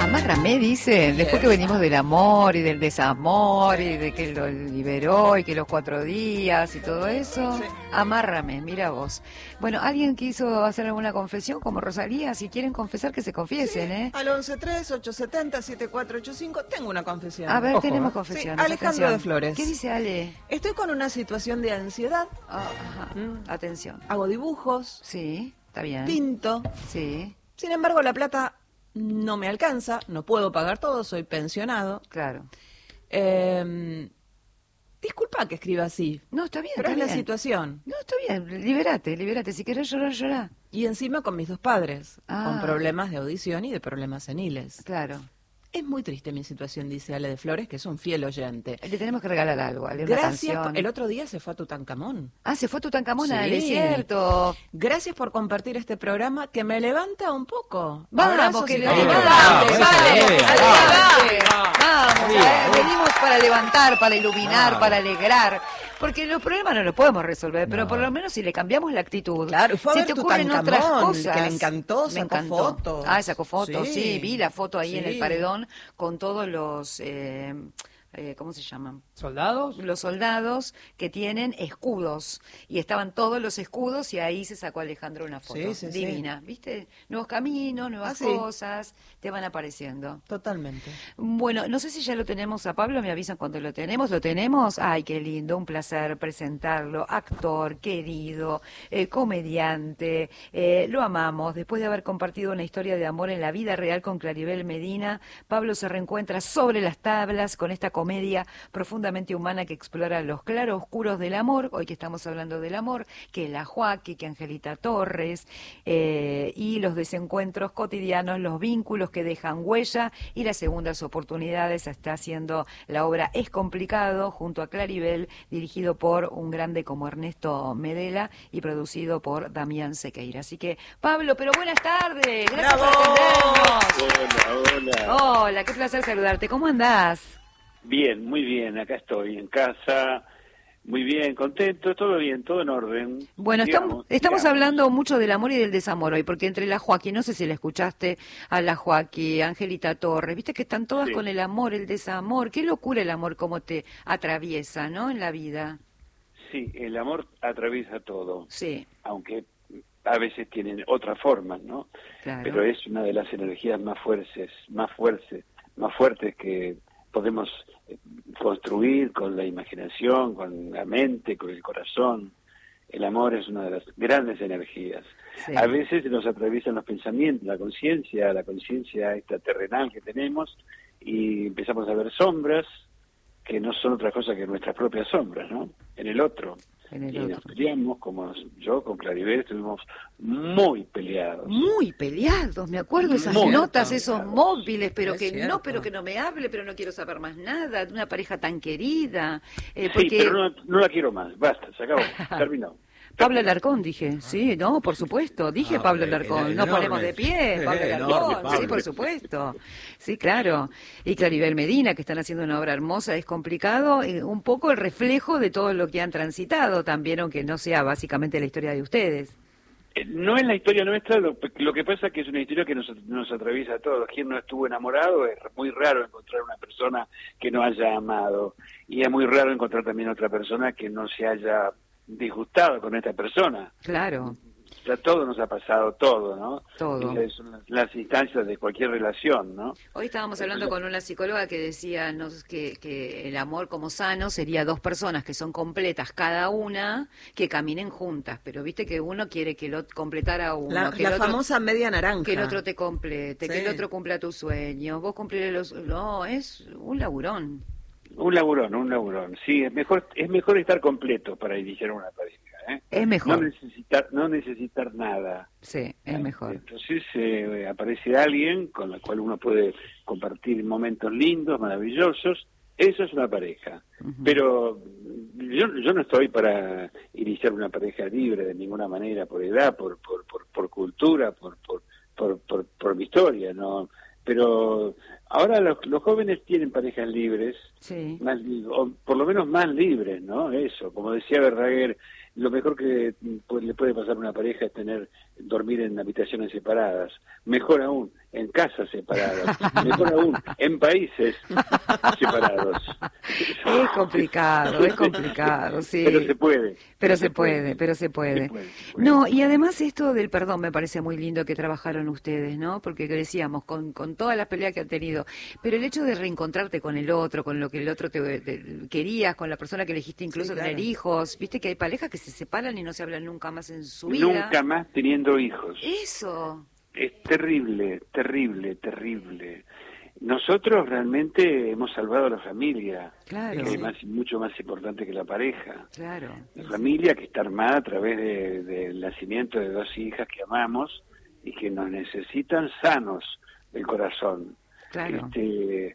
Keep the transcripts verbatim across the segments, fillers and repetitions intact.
Amárrame, dice, después que venimos del amor y del desamor y de que lo liberó y que los cuatro días y todo eso, sí. Amárrame, mira vos. Bueno, ¿alguien quiso hacer alguna confesión como Rosalía? Si quieren confesar, que se confiesen, sí, ¿eh? Al once tres, ocho siete cero, siete cuatro ocho cinco tengo una confesión. A ver, Ojo, tenemos ¿eh? confesión. Sí, Alejandro Atención. de Flores. ¿Qué dice Ale? Estoy con una situación de ansiedad. Oh, ajá. Mm. Atención. Hago dibujos. Sí, está bien. Pinto. Sí. Sin embargo, la plata no me alcanza, no puedo pagar todo, soy pensionado. Claro. Eh, disculpa que escriba así. No, está bien, pero está es bien. la situación. No, está bien, libérate, libérate. Si querés llorar, llorá. Y encima con mis dos padres, ah. con problemas de audición y de problemas seniles. Claro. Es muy triste mi situación, dice Ale de Flores, que es un fiel oyente. Le tenemos que regalar algo, Ale, una Gracias. canción. El otro día se fue a Tutankamón. Ah, se fue a Tutankamón sí. al desierto. Gracias por compartir este programa que me levanta un poco. Vamos, Abrazos que y lo cariño. levante, Vamos, vale, vamos, adelante. vamos. Vamos, a ver, venimos para levantar, para iluminar, Vamos. para alegrar. Porque los problemas no los podemos resolver, no. pero por lo menos si le cambiamos la actitud. Claro, fue a si ver te ocurren otras cosas. Que le encantó, me sacó encantó. fotos. Ah, sacó fotos, sí. sí, vi la foto ahí sí. en el paredón con todos los... Eh, Eh, ¿cómo se llaman? ¿Soldados? Los soldados que tienen escudos. Y estaban todos los escudos y ahí se sacó Alejandro una foto. Sí, sí, divina. Sí. ¿Viste? Nuevos caminos, nuevas ah, sí. cosas, te van apareciendo. Totalmente. Bueno, no sé si ya lo tenemos a Pablo, me avisan cuando lo tenemos. ¿Lo tenemos? Ay, qué lindo, un placer presentarlo. Actor, querido, eh, comediante, eh, lo amamos. Después de haber compartido una historia de amor en la vida real con Claribel Medina, Pablo se reencuentra sobre las tablas con esta comedia profundamente humana que explora los claroscuros del amor, hoy que estamos hablando del amor, que la Joaquí, que Angelita Torres, eh, y los desencuentros cotidianos, los vínculos que dejan huella y las segundas oportunidades. Está haciendo la obra Es Complicado junto a Claribel, dirigido por un grande como Ernesto Medela y producido por Damián Sequeira. Así que, Pablo, pero buenas tardes, gracias ¡Bravo! por atendernos. Hola, hola. Hola, qué placer saludarte, ¿cómo andás? Bien, muy bien, acá estoy en casa, muy bien, contento, todo bien, todo en orden. Bueno, digamos, estamos, estamos digamos. hablando mucho del amor y del desamor hoy, porque entre la Joaquí, no sé si la escuchaste, a la Joaquí, Angelita Torres, viste que están todas Sí. con el amor, el desamor, qué locura el amor cómo te atraviesa, ¿no?, en la vida. Sí, el amor atraviesa todo, Sí. aunque a veces tienen otras formas, ¿no? Claro. Pero es una de las energías más fuertes, más fuertes, más fuertes que podemos construir con la imaginación, con la mente, con el corazón. El amor es una de las grandes energías. Sí. A veces nos atraviesan los pensamientos, la conciencia, la conciencia esta terrenal que tenemos, y empezamos a ver sombras que no son otra cosa que nuestras propias sombras, ¿no? En el otro. En el y otro. nos peleamos, como yo con Claribel estuvimos muy peleados. Muy peleados, me acuerdo esas Muy notas, peleados. esos móviles, pero Es que cierto. no, pero que no me hable, pero no quiero saber más nada, de una pareja tan querida. Eh, Sí, porque... pero no, no la quiero más, basta, se acabó, terminó. Pablo Alarcón, dije, sí, no, por supuesto, dije Ah, Pablo el- Alarcón, el no enorme. ponemos de pie, Pablo Eh, Alarcón, enorme, sí, Pablo. por supuesto, sí, claro, y Claribel Medina, que están haciendo una obra hermosa, Es Complicado, eh, un poco el reflejo de todo lo que han transitado también, aunque no sea básicamente la historia de ustedes. Eh, No es la historia nuestra, lo, lo que pasa es que es una historia que nos, nos atraviesa a todos. Quien no estuvo enamorado, es muy raro encontrar una persona que no haya amado, y es muy raro encontrar también otra persona que no se haya disgustado con esta persona. Claro. O sea, todo nos ha pasado, todo, ¿no? Todo. Esas son las, las instancias de cualquier relación, ¿no? Hoy estábamos hablando con una psicóloga que decía nos, que, que el amor como sano sería dos personas que son completas cada una, que caminen juntas, pero viste que uno quiere que lo completara uno, La, que la el otro, famosa media naranja. que el otro te complete, Sí. que el otro cumpla tus sueños, vos cumplirle los... No, es un laburón. Un laburón, un laburón. Sí, es mejor, es mejor estar completo para iniciar una pareja, ¿eh? Es mejor. No necesitar, no necesitar nada. Sí, es mejor. Entonces eh, aparece alguien con la cual uno puede compartir momentos lindos, maravillosos. Eso es una pareja. Ujú. Pero yo, yo no estoy para iniciar una pareja libre de ninguna manera, por edad, por por, por, por cultura, por por, por, por por mi historia, ¿no? Pero Ahora los, los jóvenes tienen parejas libres, Sí. más, li- o por lo menos más libres, ¿no? Eso, como decía Verdaguer, lo mejor que pues, le puede pasar a una pareja es tener dormir en habitaciones separadas. Mejor aún, en casas separadas. Mejor aún, en países separados. Es complicado, es complicado, sí. Pero se puede. Pero se puede, pero se puede. Se puede, se puede. No, y además esto del perdón me parece muy lindo que trabajaron ustedes, ¿no? Porque decíamos, con, con todas las peleas que han tenido, pero el hecho de reencontrarte con el otro, con lo que el otro te, te- querías, con la persona que elegiste incluso Sí, claro. tener hijos, viste que hay parejas que se separan y no se hablan nunca más en su vida. Nunca más teniendo hijos. Eso, Es terrible, terrible, terrible. Nosotros realmente hemos salvado a la familia, Claro. que es más, mucho más importante que la pareja. claro. La familia que está armada a través de- del nacimiento de dos hijas que amamos y que nos necesitan sanos del corazón. Claro. Este,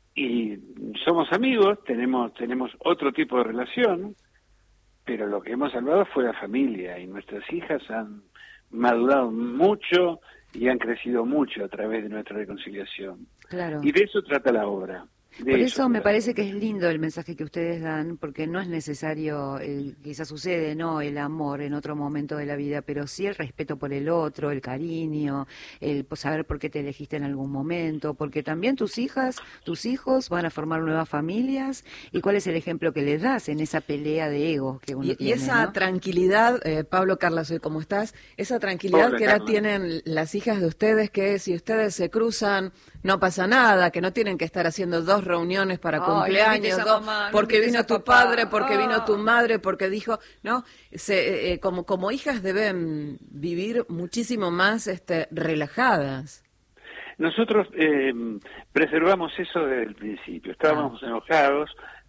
y somos amigos, tenemos tenemos otro tipo de relación, pero lo que hemos salvado fue la familia y nuestras hijas han madurado mucho y han crecido mucho a través de nuestra reconciliación. Claro. Y de eso trata la obra. de Por eso me trata. parece que es lindo el mensaje que ustedes dan, porque no es necesario, el, quizás sucede, ¿no? El amor en otro momento de la vida, pero sí el respeto por el otro, el cariño, el pues, saber por qué te elegiste en algún momento, porque también tus hijas, tus hijos van a formar nuevas familias, y cuál es el ejemplo que les das en esa pelea de egos que uno Y, y tiene, esa ¿no? tranquilidad, eh, Pablo, Carla, soy ¿cómo estás? Esa tranquilidad Hola, que ahora Carla. tienen las hijas de ustedes, que si ustedes se cruzan, no pasa nada, que no tienen que estar haciendo dos reuniones para Ay, no cumpleaños, invites a dos, mamá, no porque invites vino a tu papá. padre, porque vino tu Ah. madre, porque dijo, ¿no? Se, eh, como, como hijas deben vivir muchísimo más este, relajadas. Nosotros eh, preservamos eso desde el principio. Estábamos enojados,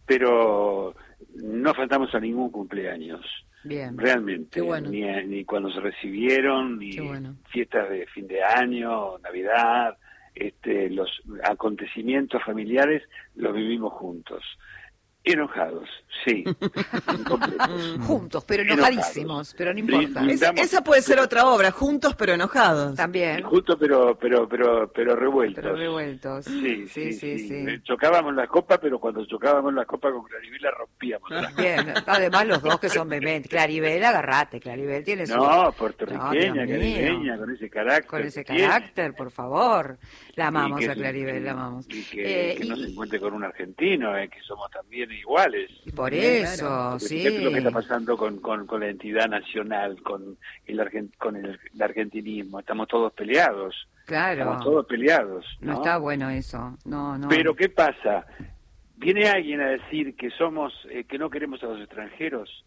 pero no faltamos a ningún cumpleaños. Bien. Realmente. Qué bueno. Ni, a- ni cuando se recibieron, ni Qué bueno. fiestas de fin de año, Navidad, este, los acontecimientos familiares los vivimos juntos. Enojados, sí. Incompletos. Juntos, pero Enojados. enojadísimos, pero no importa. Sí, Es- Damos- esa puede ser otra obra, juntos pero enojados. También, Justo, pero, pero, pero, pero revueltos. pero revueltos. Sí, sí, sí. sí. Eh, Chocábamos la copa, pero cuando chocábamos la copa con Claribel la rompíamos. Bien, además los dos que son vehemente. Claribel, agarrate, Claribel tiene su... No, No, puertorriqueña, Dios mío. caribeña, con ese carácter. Con ese que tiene. carácter, por favor. La amamos Y que- a Claribel, y- la amamos. Y que, Eh, que no y- se encuentre con un argentino, eh, que somos también iguales. y por Bien, eso, claro. Porque sí. fíjate lo que está pasando con, con, con la entidad nacional, con el, argen- con el, el argentinismo. Estamos todos peleados. Claro. Estamos todos peleados. No ¿no? está bueno eso. No, no. Pero ¿qué pasa? Viene alguien a decir que somos, eh, que no queremos a los extranjeros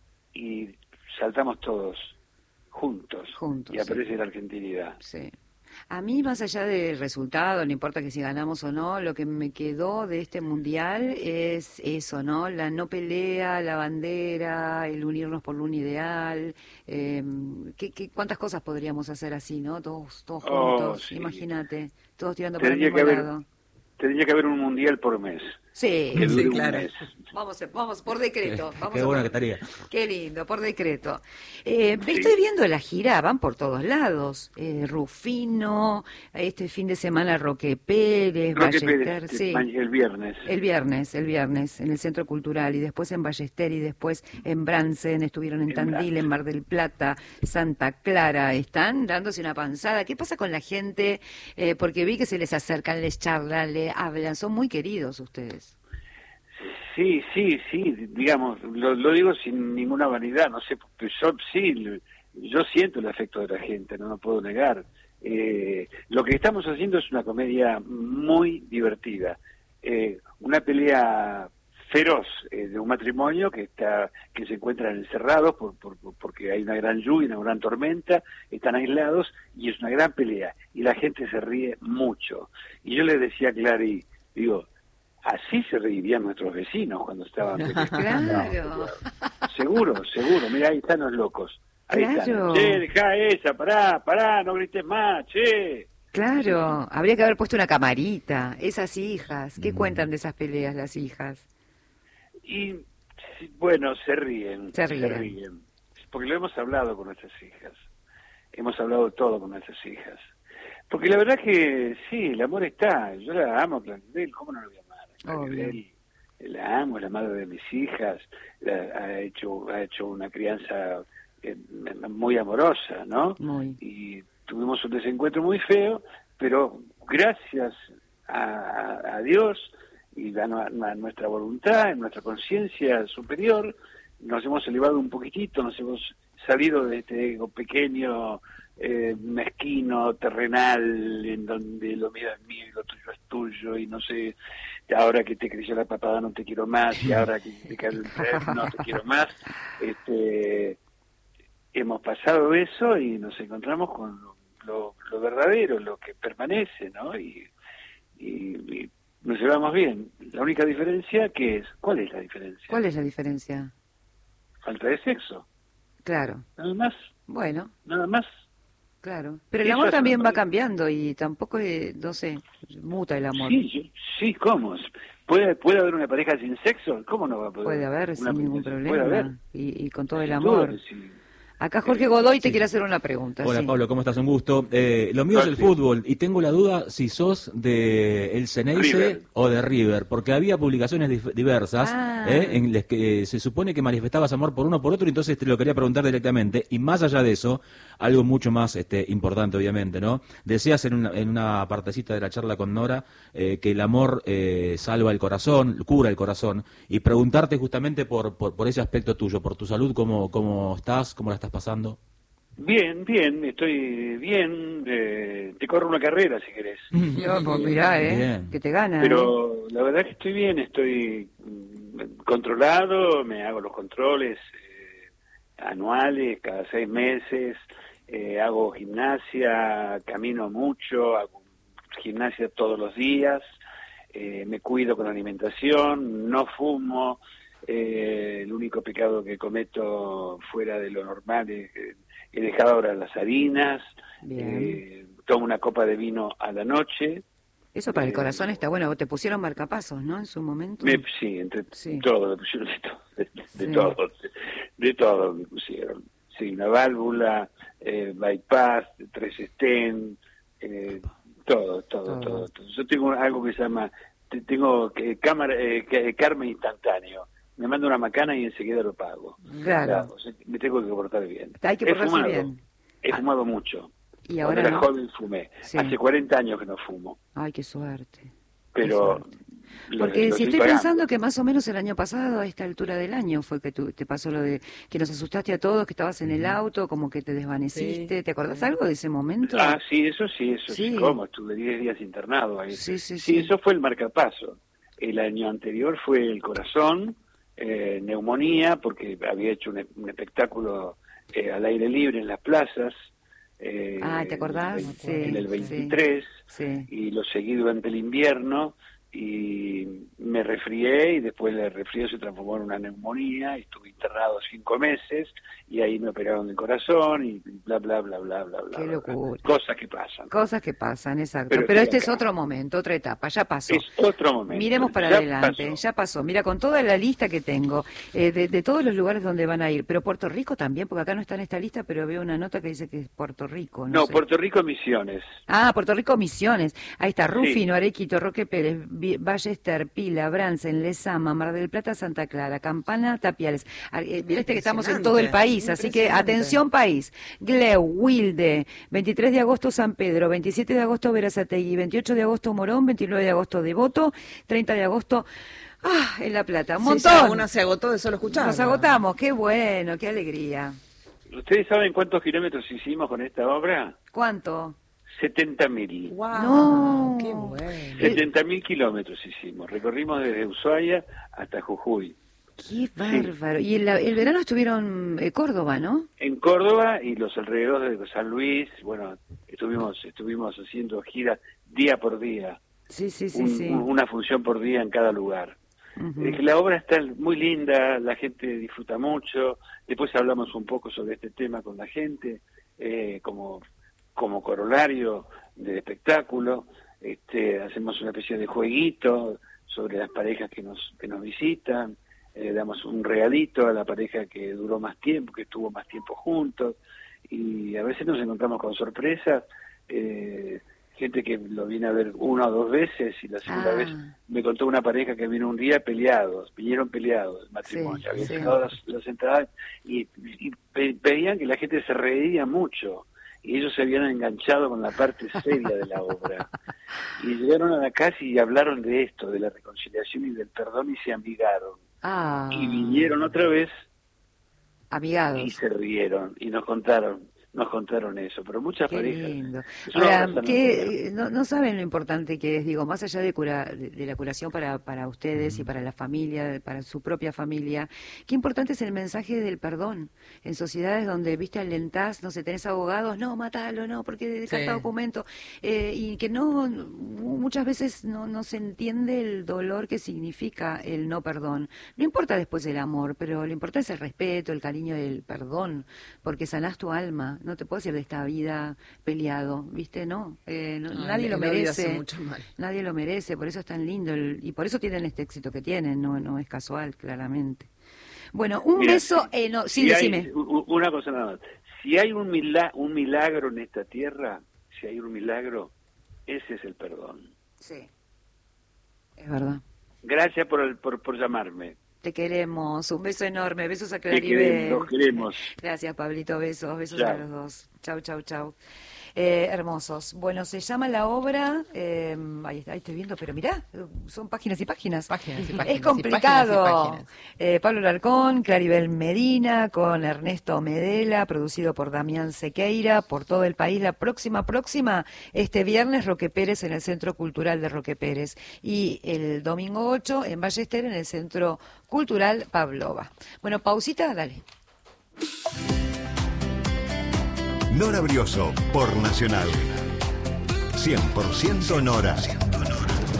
y saltamos todos juntos, Juntos, y aparece la argentinidad. Sí. A mí, más allá del resultado, no importa que si ganamos o no, lo que me quedó de este mundial es eso, ¿no? La no pelea, la bandera, el unirnos por un ideal. Eh, ¿qué, qué, ¿Cuántas cosas podríamos hacer así, no? Todos, todos Oh, juntos, sí. imagínate, todos tirando para el Tendría mismo que haber, lado. tendría que haber un mundial por mes. Sí, Que dure Sí, un claro. mes. vamos, vamos por decreto. Vamos Qué a bueno por- que estaría. Qué lindo, por decreto. Eh, Sí. Estoy viendo la gira, van por todos lados. Eh, Rufino, este fin de semana Roque Pérez, Roque Ballester, Pérez, sí. ma- el viernes. El viernes, el viernes, en el Centro Cultural, y después en Ballester, y después en Bransen, estuvieron en En Tandil, Bransen. en Mar del Plata, Santa Clara. Están dándose una panzada. ¿Qué pasa con la gente? Eh, porque vi que se les acercan, les charlan, le hablan. Son muy queridos ustedes. Sí, sí, sí, digamos, lo, lo digo sin ninguna vanidad, no sé, pues yo sí, yo siento el afecto de la gente, no lo puedo negar. Eh, lo que estamos haciendo es una comedia muy divertida, eh, una pelea feroz eh, de un matrimonio que está que se encuentran encerrados por, por, por- porque hay una gran lluvia, una gran tormenta, están aislados y es una gran pelea y la gente se ríe mucho. Y yo le decía a Clary, digo, así se reirían nuestros vecinos cuando estaban peleando. Claro. Seguro, seguro. Mira, ahí están los locos. Ahí Claro. están. Che, dejá esa, pará, pará, no grites más, che. Claro, habría que haber puesto una camarita. Esas hijas, ¿qué cuentan de esas peleas las hijas? Y sí, bueno, se ríen. Se ríen. Porque lo hemos hablado con nuestras hijas. Hemos hablado todo con nuestras hijas. Porque la verdad que sí, el amor está. Yo la amo, Claribel, ¿cómo no la voy a amar? Claribel, la amo, es la madre de mis hijas, la, ha hecho ha hecho una crianza eh, muy amorosa, ¿no? Muy. Y tuvimos un desencuentro muy feo, pero gracias a, a Dios y a, a nuestra voluntad, a nuestra conciencia superior, nos hemos elevado un poquitito, nos hemos salido de este ego pequeño, eh, mezquino, terrenal, en donde lo mío es mío y lo tuyo es tuyo, y no sé, ahora que te creció la papada no te quiero más, y ahora que te cae el tren no te quiero más. Este, hemos pasado eso y nos encontramos con lo, lo, lo verdadero, lo que permanece, ¿no? Y, y, y nos llevamos bien. La única diferencia, ¿qué es? ¿Cuál es la diferencia? ¿Cuál es la diferencia? Falta de sexo. Claro. Nada más. Bueno. Nada más. Claro. Pero el Eso amor es también una- va cambiando y tampoco, eh, no sé, muta el amor. Sí, yo- sí, ¿cómo? ¿Puede, ¿Puede haber una pareja sin sexo? ¿Cómo no va a poder? Puede haber, una sin ningún pareja? Puede haber. problema. Y, y con todo el Sin duda amor. que sí. Acá Jorge Eh, Godoy te sí. quiere hacer una pregunta. Hola sí. Pablo, ¿cómo estás? Un gusto. Eh, lo mío es el Sí. fútbol y tengo la duda si sos de el Ceneice River. o de River, porque había publicaciones dif- diversas Ah. eh, en las que eh, se supone que manifestabas amor por uno o por otro, y entonces te lo quería preguntar directamente. Y más allá de eso, algo mucho más este, importante, obviamente, ¿no? Decías en una, en una partecita de la charla con Nora eh, que el amor eh, salva el corazón, cura el corazón, y preguntarte justamente por, por, por ese aspecto tuyo, por tu salud, cómo, cómo estás, cómo la estás pasando. Bien, bien, estoy bien. Eh, te corro una carrera si querés. Yo, pues mirá, ¿eh? Bien. Que te gana. ¿eh? Pero la verdad que estoy bien, estoy mm, controlado, me hago los controles eh, anuales, cada seis meses, eh, hago gimnasia, camino mucho, hago gimnasia todos los días, eh, me cuido con la alimentación, no fumo, eh, el único pecado que cometo fuera de lo normal es que he dejado ahora las harinas, Bien. eh, tomo una copa de vino a la noche. Eso para el eh, corazón está bueno. Te pusieron marcapasos, ¿no? En su momento. Me, sí, entre Sí. todo, me pusieron de todo, de, de Sí. todo, de, de todo me pusieron. Sí, una válvula, eh, bypass, tres stent, eh, todo, todo, Todo. todo, todo. Yo tengo algo que se llama, te- tengo que cámara, eh, que- karma instantáneo. Me manda una macana y enseguida lo pago. Claro. O sea, me tengo que portar bien. Hay que He portarse fumado, bien. He Ah. fumado mucho. Y Cuando ahora era no. joven fumé. Sí. Hace cuarenta años que no fumo. Ay, qué suerte. Pero Qué suerte. lo- Porque lo si estoy estoy pagando. pensando que más o menos el año pasado, a esta altura del año, fue que tú, te pasó lo de que nos asustaste a todos, que estabas en el auto, como que te desvaneciste. Sí, ¿Te acordás sí. algo de ese momento? Ah, sí, eso sí, eso sí. Sí. ¿Cómo? Estuve diez días internado ahí. Sí, sí, Sí, sí. eso fue el marcapaso. El año anterior fue el corazón, eh, neumonía, porque había hecho un, un espectáculo eh, al aire libre en las plazas. eh, Ah, ¿te acordás? En el, Sí, en el sí. veintitrés, Sí. y lo seguí durante el invierno, y me resfrié, y después el resfrío se transformó en una neumonía, y estuve internado cinco meses, y ahí me operaron el corazón, y bla, bla, bla, bla, bla, bla. Qué bla, bla. locura. Cosas que pasan. Cosas que pasan, exacto. Pero, Pero este estoy es acá. otro momento, otra etapa, ya pasó. Es otro momento. Miremos para Ya adelante, pasó. ya pasó. Mira, con toda la lista que tengo, eh, de, de todos los lugares donde van a ir, pero Puerto Rico también, porque acá no está en esta lista, pero veo una nota que dice que es Puerto Rico. No, No, sé. Puerto Rico, Misiones. Ah, Puerto Rico, Misiones. Ahí está, Rufino, Arequito, Roque Pérez, Vi- Ballester, Pila, Bransen, Lezama, Mar del Plata, Santa Clara, Campana, Tapiales. Ah, eh, Viste que estamos en todo el país, así que Impresionante. atención país. Gleu, Wilde, veintitrés de agosto San Pedro, veintisiete de agosto Verazategui, veintiocho de agosto Morón, veintinueve de agosto Devoto, treinta de agosto, ah, en La Plata. Un Sí, montón. ya uno se agotó de solo escuchar. Nos agotamos, qué bueno, qué alegría. ¿Ustedes saben cuántos kilómetros hicimos con esta obra? ¿Cuánto? setenta mil. Wow, No. qué bueno. setenta mil kilómetros hicimos. Recorrimos desde Ushuaia hasta Jujuy. Qué bárbaro. Y el, el verano estuvieron en Córdoba, ¿no? En Córdoba y los alrededores de San Luis, bueno, estuvimos estuvimos haciendo giras día por día. Sí, sí, sí, Un- sí. un- una función por día en cada lugar. Ujú. Es que la obra está muy linda, la gente disfruta mucho. Después hablamos un poco sobre este tema con la gente, eh, como, como corolario del espectáculo. Este, hacemos una especie de jueguito sobre las parejas que nos, que nos visitan. Eh, damos un regalito a la pareja que duró más tiempo, que estuvo más tiempo juntos. Y a veces nos encontramos con sorpresas. Eh, gente que lo viene a ver una o dos veces, y la segunda Ah. vez me contó una pareja que vino un día peleados, vinieron peleados, el matrimonio, Sí, habían sí. sacado las, las entradas y, y ve- veían que la gente se reía mucho, y ellos se habían enganchado con la parte seria de la obra. Y llegaron a la casa y hablaron de esto, de la reconciliación y del perdón, y se amigaron. Ah, Y vinieron otra vez y amigados. se rieron, y nos contaron, nos contaron eso, pero muchas Qué parejas. lindo. Es una obra Ahora, sanadora. que no, no saben lo importante que es, digo, más allá de, cura, de, de la curación para, para ustedes y para la familia, para su propia familia, qué importante es el mensaje del perdón. En sociedades donde, viste, alentás, no sé, tenés abogados, no, matalo, no, porque descarta Sí. documento, eh, y que no, muchas veces no, no se entiende el dolor que significa el no perdón. No importa después el amor, pero lo importante es el respeto, el cariño y el perdón, porque sanás tu alma. No te puedes ir de esta vida peleado, ¿viste? No, eh, no- Ay, nadie la- lo la vida hace merece. mucho mal. Nadie lo merece, por eso es tan lindo el- y por eso tienen este éxito que tienen, no, no es casual, claramente. Bueno, un Mira, beso, si- eh, no, sí, si hay- decime. u- u- una cosa nada más. Si hay un, mila- un milagro en esta tierra, si hay un milagro, ese es el perdón. Sí, es verdad. Gracias por, el- por, por llamarme. Te queremos, un beso enorme, besos a Te Claribel. queremos, los queremos. Gracias, Pablito, besos, besos Chao. a los dos. Chau, chau, chau. Eh, hermosos. Bueno, se llama la obra, eh, ahí, está, ahí estoy viendo, pero mirá, son páginas y páginas. Páginas y páginas, Es y complicado. páginas y páginas. Eh, Pablo Larcón, Claribel Medina, con Ernesto Medela, producido por Damián Sequeira, por todo el país. La próxima, próxima, este viernes, Roque Pérez en el Centro Cultural de Roque Pérez. Y el domingo ocho en Ballester en el Centro Cultural Pavlova. Bueno, pausita, dale. Nora Brioso por Nacional. cien por ciento Nora.